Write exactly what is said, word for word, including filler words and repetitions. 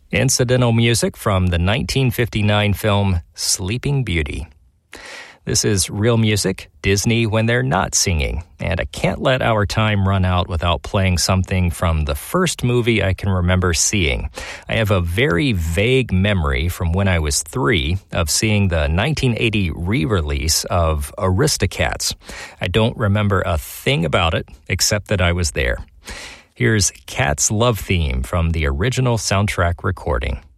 Incidental music from the nineteen fifty-nine film Sleeping Beauty. This is Real Music, Disney when they're not singing, and I can't let our time run out without playing something from the first movie I can remember seeing. I have a very vague memory from when I was three of seeing the nineteen eighty re-release of Aristocats. I don't remember a thing about it except that I was there. Here's Cat's Love Theme from the original soundtrack recording.